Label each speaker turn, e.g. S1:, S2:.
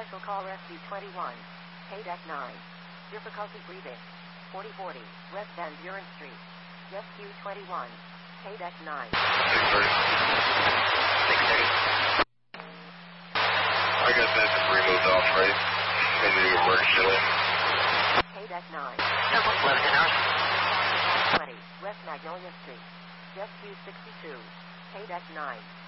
S1: Special call Rescue 21. Paydeck 9. Difficulty breathing. 4040, West Van Buren Street. Rescue 21. Paydeck 9.
S2: 630. I got that just removed off, right? In the emergency lane.
S1: Paydeck 9.
S3: 11 hours.
S1: 20, West Magnolia Street. Rescue 62. Paydeck 9.